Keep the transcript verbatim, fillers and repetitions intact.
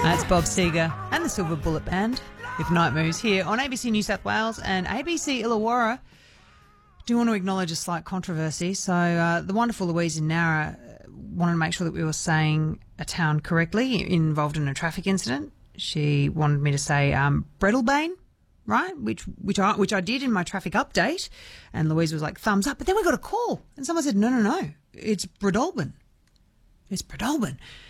That's Bob Seger and the Silver Bullet Band with Night Moves here on A B C New South Wales and A B C Illawarra. Do want to acknowledge a slight controversy. So uh, the wonderful Louise in Nowra wanted to make sure that we were saying a town correctly involved in a traffic incident. She wanted me to say um, Breadalbane, right, which which I, which I did in my traffic update, and Louise was like, thumbs up. But then we got a call and someone said, no, no, no, it's Breadalbane. It's Breadalbane.